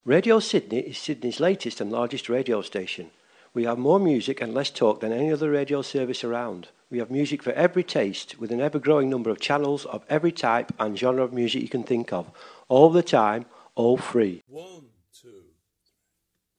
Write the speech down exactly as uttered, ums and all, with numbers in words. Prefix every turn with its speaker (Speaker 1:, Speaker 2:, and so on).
Speaker 1: Radio Sydney is Sydney's latest and largest radio station. We have more music and less talk than any other radio service around. We have music for every taste, with an ever-growing number of channels of every type and genre of music you can think of, all the time, all free.
Speaker 2: One.